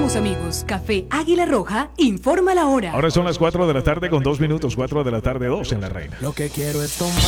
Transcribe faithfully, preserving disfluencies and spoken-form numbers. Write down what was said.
Vamos amigos, Café Águila Roja informa la hora. Ahora son las cuatro de la tarde con dos minutos, cuatro de la tarde, dos en La Reina. Lo que quiero es tomar.